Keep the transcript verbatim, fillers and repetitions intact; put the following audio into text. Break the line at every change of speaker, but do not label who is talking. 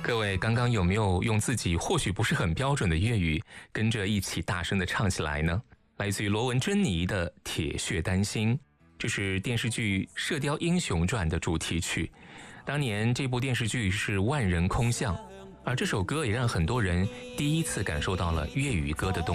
各位刚刚有没有用自己或许不是很标准的粤语跟着一起大声的唱起来呢？来自于罗文珍妮的《铁血丹心》，这是电视剧《射雕英雄传》的主题曲。当年这部电视剧是万人空巷，而这首歌也让很多人第一次感受到了粤语歌的动